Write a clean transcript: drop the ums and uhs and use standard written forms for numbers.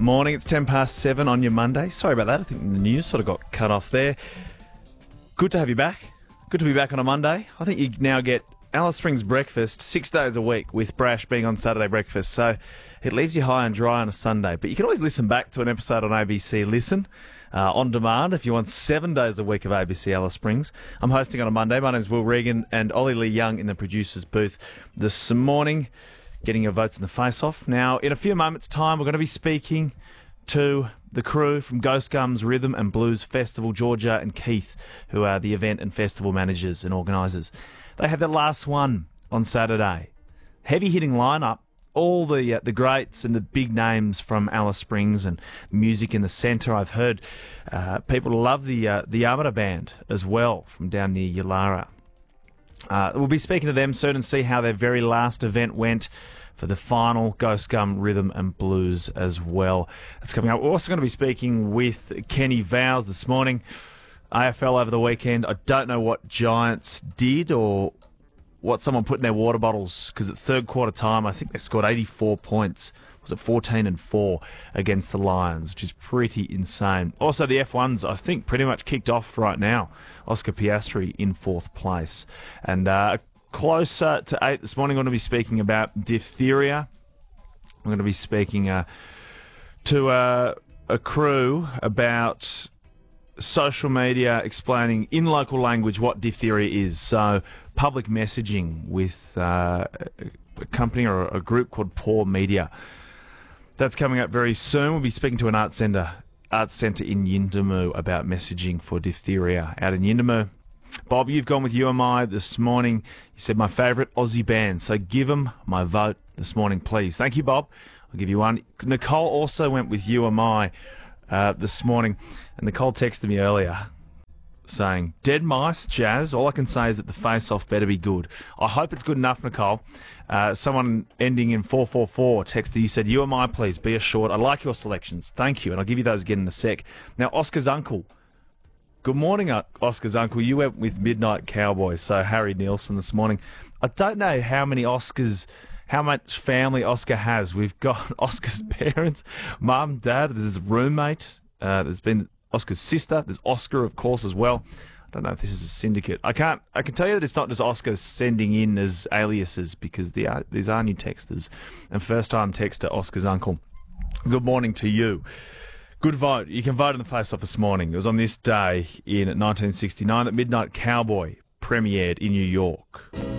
Morning, it's 7:10 on your Monday. Sorry about that, I think the news sort of got cut off there. Good to have you back. Good to be back on a Monday. I think you now get Alice Springs breakfast 6 days a week, with Brash being on Saturday breakfast, so it leaves you high and dry on a Sunday. But you can always listen back to an episode on ABC Listen on demand if you want 7 days a week of ABC Alice Springs. I'm hosting on a Monday. My name's Will Regan and Ollie Lee Young in the producer's booth this morning, getting your votes in the face-off. Now, in a few moments' time, we're going to be speaking to the crew from Ghost Gums Rhythm and Blues Festival, Georgia and Keith, who are the event and festival managers and organisers. They had their last one on Saturday. Heavy-hitting lineup, all the greats and the big names from Alice Springs and music in the centre. I've heard people love the Armada Band as well from down near Yulara. We'll be speaking to them soon and see how their very last event went for the final Ghost Gum Rhythm and Blues as well. That's coming up. We're also going to be speaking with Kenny Vows this morning. AFL over the weekend. I don't know what Giants did or what someone put in their water bottles, because at third quarter time, I think they scored 84 points. Was it 14-4 against the Lions, which is pretty insane. Also, the F1's, I think, pretty much kicked off right now. Oscar Piastri in fourth place. And closer to 8 this morning, I'm going to be speaking about diphtheria. I'm going to be speaking to a crew about social media explaining in local language what diphtheria is. So public messaging with a company or a group called Paw Media. That's coming up very soon. We'll be speaking to an arts centre in Yuendumu about messaging for diphtheria out in Yuendumu. Bob, you've gone with You Am I this morning. You said my favourite Aussie band, so give them my vote this morning, please. Thank you, Bob. I'll give you one. Nicole also went with You Am I this morning, and Nicole texted me earlier saying, "Dead mice, Jazz. All I can say is that the face-off better be good." I hope it's good enough, Nicole. Someone ending in 444 texted you, said, "You Am I, please, be assured. I like your selections. Thank you." And I'll give you those again in a sec. Now, Oscar's uncle. Good morning, Oscar's uncle. You went with Midnight Cowboy, so Harry Nielsen this morning. I don't know how many Oscars, how much family Oscar has. We've got Oscar's parents, mum, dad, there's his roommate, there's been Oscar's sister, there's Oscar, of course, as well. I don't know if this is a syndicate. I can tell you that it's not just Oscar sending in as aliases, because these are new texters. And first-time texter, Oscar's uncle. Good morning to you. Good vote. You can vote in the face-off this morning. It was on this day in 1969 that Midnight Cowboy premiered in New York.